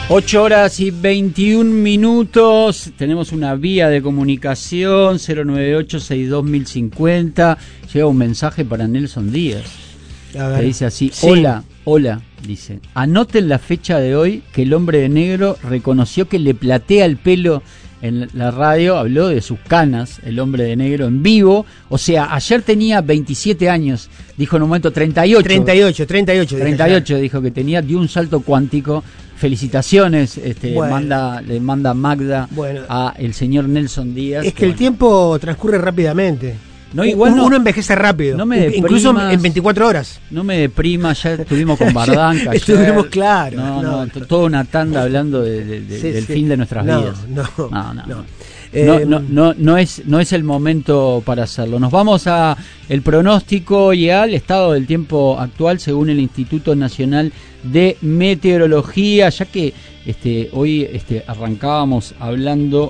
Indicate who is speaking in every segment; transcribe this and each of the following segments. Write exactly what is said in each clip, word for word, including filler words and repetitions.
Speaker 1: ocho horas y veintiún minutos, tenemos una vía de comunicación, cero nueve ocho seis dos mil cincuenta, llega un mensaje para Nelson Díaz, que dice así, sí. hola, hola, dice, anoten la fecha de hoy que el hombre de negro reconoció que le platea el pelo en la radio, habló de sus canas, el hombre de negro en vivo, o sea, ayer tenía veintisiete años, dijo en un momento treinta y ocho.
Speaker 2: treinta y ocho, treinta y ocho.
Speaker 1: treinta y ocho dijo que tenía, dio un salto cuántico. Felicitaciones, este, bueno. manda, le manda Magda bueno. a el señor Nelson Díaz.
Speaker 2: Es que bueno. el tiempo transcurre rápidamente.
Speaker 1: No, igual
Speaker 2: uno,
Speaker 1: no,
Speaker 2: uno envejece rápido,
Speaker 1: no me deprimas,
Speaker 2: incluso en veinticuatro horas.
Speaker 1: No me deprima, ya estuvimos con Bardanca.
Speaker 2: Estuvimos claro.
Speaker 1: No, no, no, toda una tanda hablando de, de, de, sí, del sí. fin de nuestras
Speaker 2: no,
Speaker 1: vidas.
Speaker 2: No,
Speaker 1: no, no.
Speaker 2: no.
Speaker 1: No, no, no, no, es, no es el momento para hacerlo. Nos vamos a el pronóstico y al estado del tiempo actual según el Instituto Nacional de Meteorología, ya que este, hoy este, arrancábamos hablando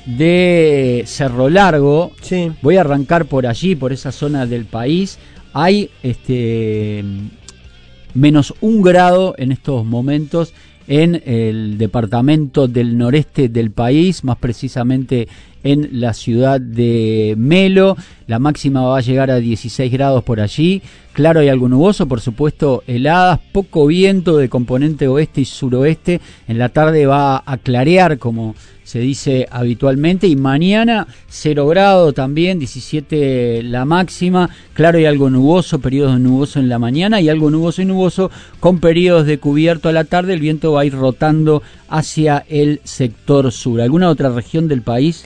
Speaker 1: de Cerro Largo.
Speaker 2: Sí.
Speaker 1: Voy a arrancar por allí, por esa zona del país. Hay este, menos un grado en estos momentos en el departamento del noreste del país, más precisamente en la ciudad de Melo. La máxima va a llegar a dieciséis grados por allí. Claro, hay algo nuboso, por supuesto, heladas, poco viento de componente oeste y suroeste. En la tarde va a clarear, como se dice habitualmente, y mañana cero grado también, diecisiete la máxima. Claro, hay algo nuboso, periodos de nuboso en la mañana y algo nuboso y nuboso con periodos de cubierto a la tarde. El viento va a ir rotando hacia el sector sur. ¿Alguna otra región del país?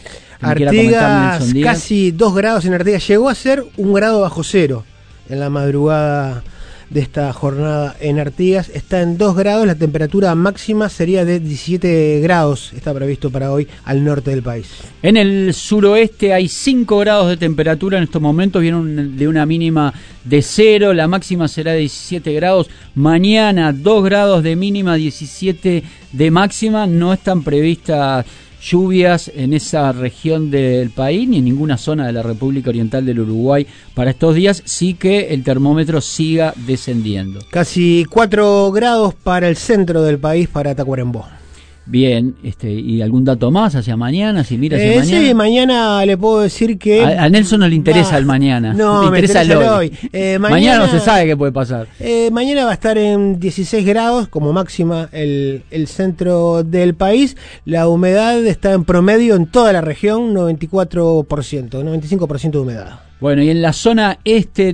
Speaker 2: Artigas, casi dos grados en Artigas. Llegó a ser un grado bajo cero en la madrugada de esta jornada en Artigas. Está en dos grados, la temperatura máxima sería de diecisiete grados, está previsto para hoy al norte del país.
Speaker 1: En el suroeste hay cinco grados de temperatura en estos momentos, vienen de una mínima de cero, la máxima será de diecisiete grados. Mañana dos grados de mínima, diecisiete de máxima. No están previstas lluvias en esa región del país ni en ninguna zona de la República Oriental del Uruguay para estos días, sí que el termómetro siga descendiendo.
Speaker 2: Casi cuatro grados para el centro del país, para Tacuarembó.
Speaker 1: Bien, este, ¿y algún dato más hacia mañana? Si mira hacia
Speaker 2: eh,
Speaker 1: mañana.
Speaker 2: Sí, mañana le puedo decir que...
Speaker 1: A, a Nelson no le interesa ah, el mañana.
Speaker 2: No,
Speaker 1: le
Speaker 2: me
Speaker 1: interesa,
Speaker 2: interesa el
Speaker 1: el
Speaker 2: hoy. hoy. Eh, mañana,
Speaker 1: mañana no se sabe qué puede pasar.
Speaker 2: Eh, mañana va a estar en dieciséis grados como máxima el, el centro del país. La humedad está en promedio en toda la región, noventa y cuatro por ciento, noventa y cinco por ciento de humedad.
Speaker 1: Bueno, y en la zona este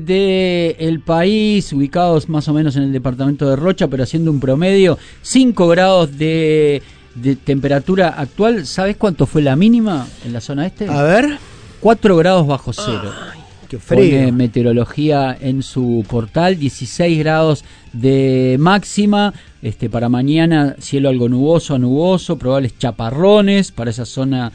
Speaker 1: del país, ubicados más o menos en el departamento de Rocha, pero haciendo un promedio, cinco grados de... de temperatura actual. ¿Sabes cuánto fue la mínima en la zona este?
Speaker 2: A ver.
Speaker 1: cuatro grados bajo cero.
Speaker 2: Ay, qué frío.
Speaker 1: Pone Meteorología en su portal, dieciséis grados de máxima. Este, para mañana cielo algo nuboso a nuboso, probables chaparrones para esa zona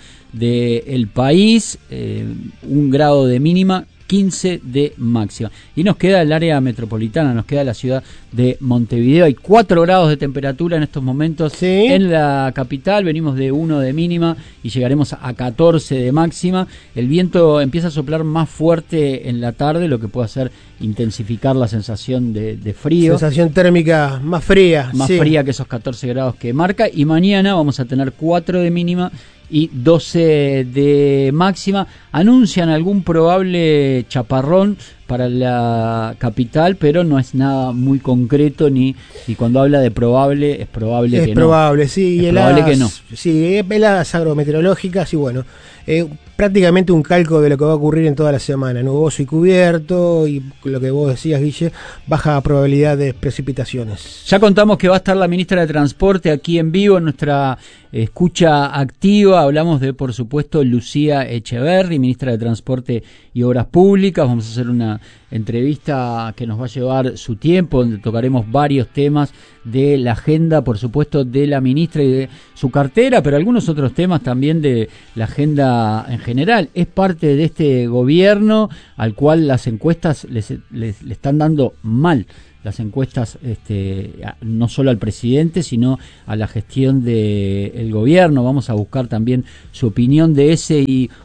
Speaker 1: del país, eh, un grado de mínima, quince de máxima. Y nos queda el área metropolitana, nos queda la ciudad de Montevideo. Hay cuatro grados de temperatura en estos momentos ¿sí? en la capital. Venimos de uno de mínima y llegaremos a catorce de máxima. El viento empieza a soplar más fuerte en la tarde, lo que puede hacer intensificar la sensación de, de frío.
Speaker 2: Sensación térmica más fría.
Speaker 1: Más
Speaker 2: sí.
Speaker 1: fría que esos catorce grados que marca. Y mañana vamos a tener cuatro de mínima y doce de máxima. Anuncian algún probable chaparrón para la capital, pero no es nada muy concreto, ni y cuando habla de probable, es probable
Speaker 2: es
Speaker 1: que
Speaker 2: probable,
Speaker 1: no.
Speaker 2: Sí,
Speaker 1: es
Speaker 2: y
Speaker 1: probable
Speaker 2: heladas,
Speaker 1: que no.
Speaker 2: Sí, heladas agrometeorológicas y bueno, eh, prácticamente un calco de lo que va a ocurrir en toda la semana, nuboso y cubierto, y lo que vos decías, Guille, baja probabilidad de precipitaciones.
Speaker 1: Ya contamos que va a estar la ministra de Transporte aquí en vivo en nuestra escucha activa. Hablamos de, por supuesto, Lucía Echeverri, ministra de Transporte y Obras Públicas. Vamos a hacer una entrevista que nos va a llevar su tiempo, donde tocaremos varios temas de la agenda, por supuesto, de la ministra y de su cartera, pero algunos otros temas también de la agenda en general. Es parte de este gobierno al cual las encuestas les, les, le están dando mal. Las encuestas, este, no solo al presidente, sino a la gestión del gobierno. Vamos a buscar también su opinión de ese y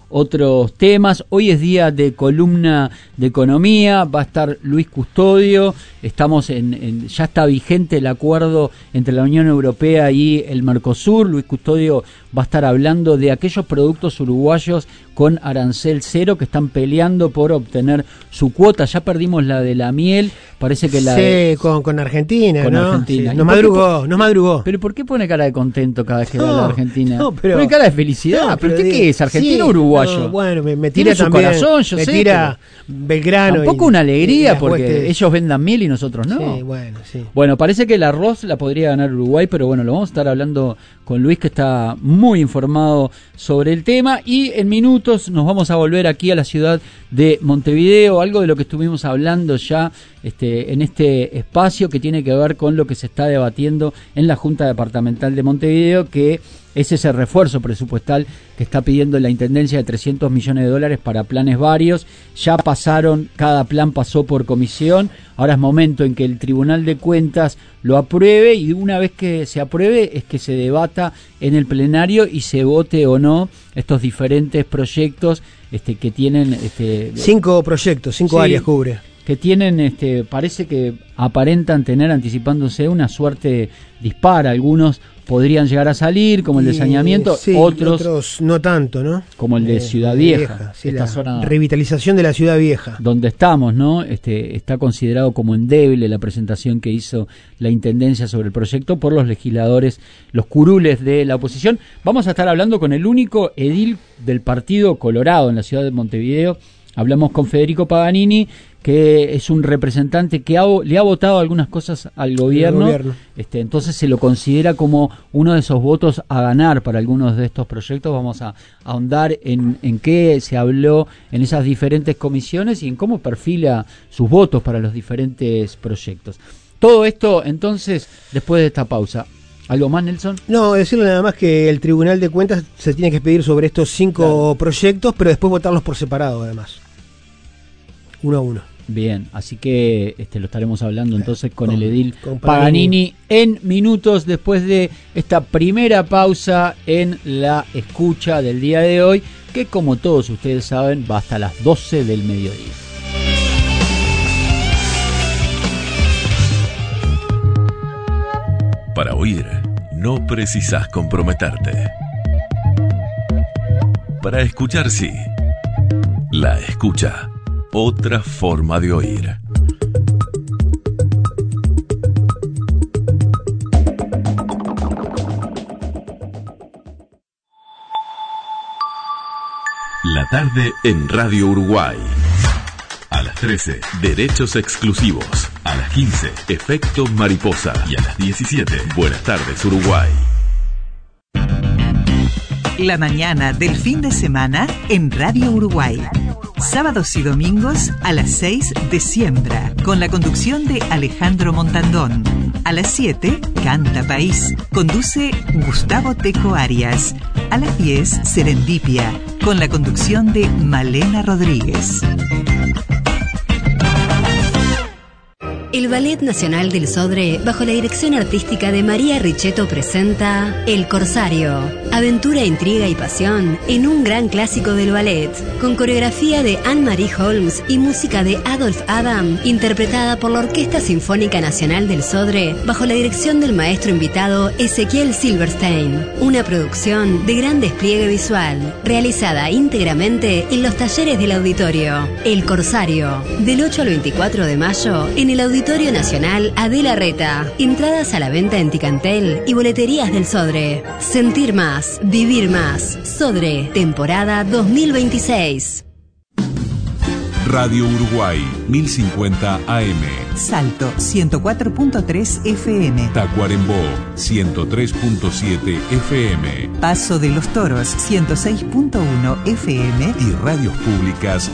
Speaker 1: otros temas. Hoy es día de columna de economía, va a estar Luis Custodio, estamos en, en ya está vigente el acuerdo entre la Unión Europea y el Mercosur. Luis Custodio va a estar hablando de aquellos productos uruguayos con arancel cero que están peleando por obtener su cuota. Ya perdimos la de la miel, parece que la
Speaker 2: sí,
Speaker 1: de...
Speaker 2: con, con Argentina,
Speaker 1: con
Speaker 2: ¿no?
Speaker 1: Argentina.
Speaker 2: Sí, nos madrugó, nos madrugó.
Speaker 1: ¿Pero por qué pone cara de contento cada vez que no, va a la Argentina?
Speaker 2: No, pero...
Speaker 1: Pone cara de felicidad.
Speaker 2: No,
Speaker 1: ¿Pero
Speaker 2: pero
Speaker 1: qué,
Speaker 2: digo,
Speaker 1: qué es? ¿Argentino o
Speaker 2: sí,
Speaker 1: uruguayo?
Speaker 2: No, bueno, me, me tira
Speaker 1: Tiene su
Speaker 2: también,
Speaker 1: corazón, yo
Speaker 2: me
Speaker 1: sé.
Speaker 2: tira Belgrano.
Speaker 1: Tampoco
Speaker 2: y,
Speaker 1: una alegría
Speaker 2: y
Speaker 1: porque
Speaker 2: huestes...
Speaker 1: ellos vendan miel y nosotros no.
Speaker 2: Sí, bueno, sí.
Speaker 1: Bueno, parece que el arroz la podría ganar Uruguay, pero bueno, lo vamos a estar hablando con Luis, que está muy informado sobre el tema, y en minutos nos vamos a volver aquí a la ciudad de Montevideo, algo de lo que estuvimos hablando ya este, en este espacio que tiene que ver con lo que se está debatiendo en la Junta Departamental de Montevideo, que es ese refuerzo presupuestal que está pidiendo la Intendencia de trescientos millones de dólares para planes varios. Ya pasaron, cada plan pasó por comisión, ahora es momento en que el Tribunal de Cuentas lo apruebe, y una vez que se apruebe es que se debata en el plenario y se vote o no estos diferentes proyectos este, que tienen... Este,
Speaker 2: cinco proyectos, cinco
Speaker 1: sí,
Speaker 2: áreas cubre.
Speaker 1: Que tienen, este, parece que aparentan tener, anticipándose, una suerte dispara. Algunos podrían llegar a salir, como el de saneamiento,
Speaker 2: sí,
Speaker 1: otros,
Speaker 2: otros no tanto, ¿no?
Speaker 1: como el de eh, Ciudad Vieja, vieja
Speaker 2: sí,
Speaker 1: esta
Speaker 2: la
Speaker 1: zona
Speaker 2: revitalización de la Ciudad Vieja,
Speaker 1: donde estamos, ¿no? Este, está considerado como endeble la presentación que hizo la Intendencia sobre el proyecto por los legisladores, los curules de la oposición. Vamos a estar hablando con el único edil del Partido Colorado en la ciudad de Montevideo. Hablamos con Federico Paganini, que es un representante que ha, le ha votado algunas cosas al gobierno, gobierno. Este, entonces se lo considera como uno de esos votos a ganar para algunos de estos proyectos. Vamos a, a ahondar en, en qué se habló en esas diferentes comisiones y en cómo perfila sus votos para los diferentes proyectos. Todo esto entonces después de esta pausa. ¿Algo más, Nelson?
Speaker 2: No, decirle nada más que el Tribunal de Cuentas se tiene que expedir sobre estos cinco claro. proyectos, pero después votarlos por separado, además. Uno a uno.
Speaker 1: Bien, así que este lo estaremos hablando entonces con, con el edil
Speaker 2: con
Speaker 1: Paganini en minutos después de esta primera pausa en la escucha del día de hoy, que como todos ustedes saben va hasta las doce del mediodía.
Speaker 3: Para oír, no precisas comprometerte. Para escuchar, sí. La escucha. Otra forma de oír. La tarde en Radio Uruguay. A las trece, derechos exclusivos. A las quince, efecto mariposa. Y a las diecisiete, buenas tardes Uruguay.
Speaker 4: La mañana del fin de semana en Radio Uruguay. Sábados y domingos a las seis de Siembra, con la conducción de Alejandro Montandón. A las siete, Canta País, conduce Gustavo Teco Arias. A las diez, Serendipia, con la conducción de Malena Rodríguez.
Speaker 5: El Ballet Nacional del Sodre, bajo la dirección artística de María Richetto, presenta El Corsario, aventura, intriga y pasión en un gran clásico del ballet, con coreografía de Anne-Marie Holmes y música de Adolphe Adam, interpretada por la Orquesta Sinfónica Nacional del Sodre, bajo la dirección del maestro invitado Ezequiel Silverstein. Una producción de gran despliegue visual, realizada íntegramente en los talleres del auditorio. El Corsario, del ocho al veinticuatro de mayo, en el Auditorio Nacional Adela Reta. Entradas a la venta en Ticantel y boleterías del Sodre. Sentir más, vivir más. Sodre, temporada dos mil veintiséis.
Speaker 3: Radio Uruguay, mil cincuenta A M.
Speaker 4: Salto, ciento cuatro punto tres F M.
Speaker 3: Tacuarembó, ciento tres punto siete F M.
Speaker 4: Paso de los Toros, ciento seis punto uno F M.
Speaker 3: Y radios públicas